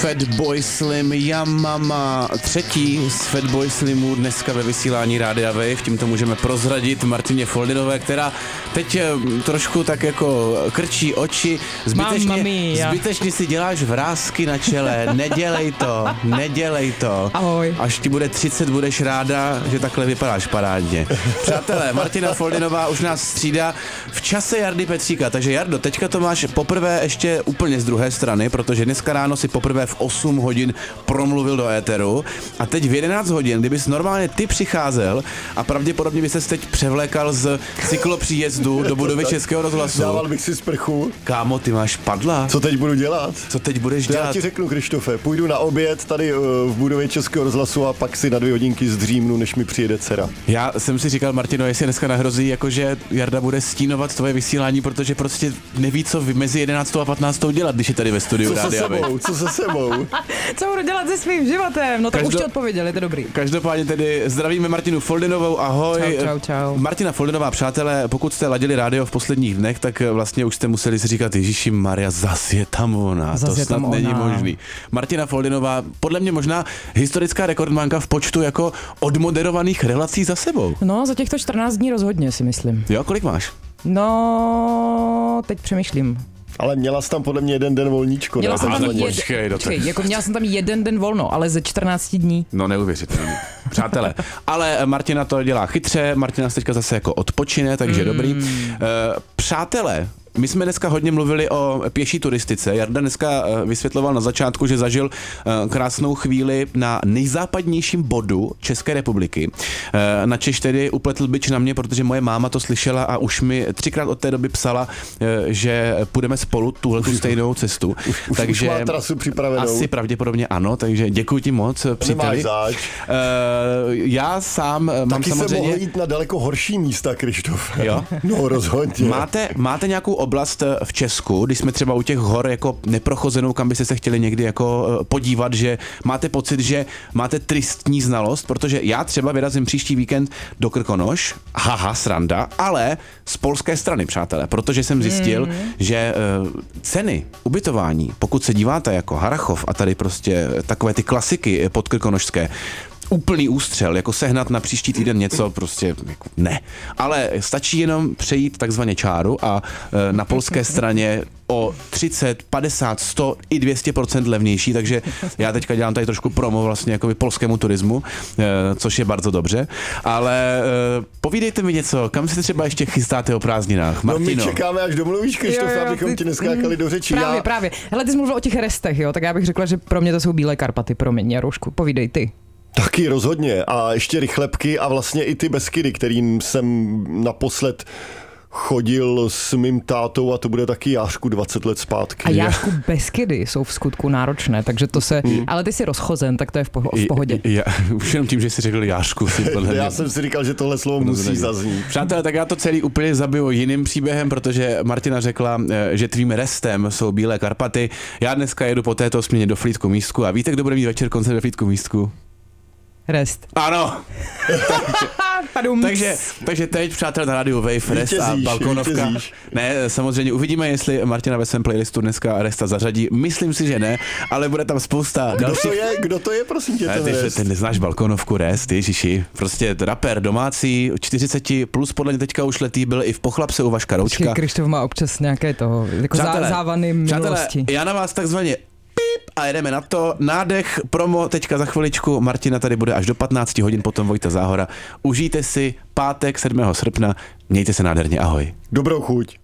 Fatboy Slim, Yamama, třetí z Fatboy Slimů dneska ve vysílání Rádia Wave. Tímto můžeme prozradit Martině Foldinové, která teď trošku tak jako krčí oči. Zbytečně si děláš vrásky na čele, nedělej to. Ahoj. Až ti bude 30, budeš ráda, že takhle vypadáš parádně. Přátelé, Martina Foldinová už nás střídá v čase Jardy Petříka, takže Jardo, teďka to máš poprvé ještě úplně z druhé strany, protože dneska ráno si poprvé v 8 hodin promluvil do éteru a teď v 11 hodin, kdybys normálně ty přicházel a pravděpodobně bys se teď převlékal z cyklopříjezdu do budovy Českého rozhlasu. Dával bych si sprchu. Kámo, ty máš padla. Co teď budu dělat? Co teď budeš dělat? Já ti řeknu, Krištofe, půjdu na oběd tady v budově Českého rozhlasu a pak si na 2 hodinky zdřímnu, než mi přijede dcera. Já jsem si říkal, Martino, jestli dneska nahrozí, jakože Jarda bude stínovat tvoje vysílání, protože prostě neví, co mezi 11 a 15 dělat, když je tady ve studiu Rádia Wave. Co se sebou? Co budu dělat se svým životem? No tak už ti odpověděli, to je dobrý. Každopádně tedy zdravíme Martinu Foldinovou, ahoj. Čau. Martina Foldinová, přátelé, pokud jste ladili rádio v posledních dnech, tak vlastně už jste museli si říkat, Ježíši Maria, zas je tam ona, to snad není možný. Martina Foldinová, podle mě možná historická rekordmanka v počtu jako odmoderovaných relací za sebou. No, za těchto 14 dní rozhodně si myslím. Jo, kolik máš? No, teď přemýšlím. Ale měla jsi tam podle mě 1 den volníčko. Měla jsem tam měla jsem tam 1 den volno, ale ze 14 dní. No neuvěřitelně. Přátelé, ale Martina to dělá chytře, Martina se teďka zase jako odpočine, takže dobrý. Přátelé, my jsme dneska hodně mluvili o pěší turistice. Jarda dneska vysvětloval na začátku, že zažil krásnou chvíli na nejzápadnějším bodu České republiky. Načež tedy upletl bič na mě, protože moje máma to slyšela a už mi 3krát od té doby psala, že půjdeme spolu tuhletu stejnou cestu. Takže už má trasu připravenou. Asi pravděpodobně ano, takže děkuji ti moc, příteli. Já sám mám taky samozřejmě... Taky se mohl jít na daleko horší místa, Krištof. Jo? No rozhodně. Máte nějakou oblast v Česku, když jsme třeba u těch hor jako neprochozenou, kam byste se chtěli někdy jako podívat, že máte pocit, že máte tristní znalost, protože já třeba vyrazím příští víkend do Krkonoš, haha, sranda, ale z polské strany, přátelé, protože jsem zjistil, že ceny ubytování, pokud se díváte jako Harrachov a tady prostě takové ty klasiky podkrkonošské, úplný ústřel, jako sehnat na příští týden něco, prostě jako ne. Ale stačí jenom přejít takzvaně čáru a na polské straně o 30, 50, 100 i 200% levnější, takže já teďka dělám tady trošku promo vlastně jakoby polskému turismu, což je bardzo dobře, ale povídejte mi něco, kam se třeba ještě chystáte o prázdninách, Martino? No my čekáme, až domluvíš, Krištof, abychom ti neskákali do řeči. Právě. Hele, ty jsi mluvil o těch restech, jo, tak já bych řekla, že pro mě to jsou Bílé Karpaty, promiň, Jaroušku, povídej ty. Taky rozhodně a ještě rychlebky a vlastně i ty Beskydy, kterým jsem naposled chodil s mým tátou a to bude taky Jášku 20 let zpátky. A Jášku Beskydy jsou v skutku náročné, takže to se, ale ty jsi rozchozen, tak to je v pohodě. Už jenom tím, že jsi řekl Jášku. Já jsem si říkal, že tohle slovo musí zaznít. Přátelé, tak já to celý úplně zabiju jiným příběhem, protože Martina řekla, že tvým restem jsou Bílé Karpaty. Já dneska jedu po této směně do Frýdku Místku a víte, kdo bude mít večer koncert ve Frýdku Místku? Rest. Ano. takže teď, přátelé, na rádiu Wave, Rest a balkonovka. Ne, samozřejmě uvidíme, jestli Martina ve svém playlistu dneska Resta zařadí. Myslím si, že ne, ale bude tam spousta dalších. Kdo to je, prosím tě, ten Rest? Ty neznáš balkonovku Rest, ježiši. Prostě rapper domácí, 40 plus podle mě teďka už letý, byl i v Pochlapse u Vaška Roučka. Krištof má občas nějaké toho, jako závany minulosti. Já na vás takzvaně a jedeme na to. Nádech, promo teďka za chviličku. Martina tady bude až do 15 hodin, potom Vojta Záhora. Užijte si pátek 7. srpna. Mějte se nádherně, ahoj. Dobrou chuť.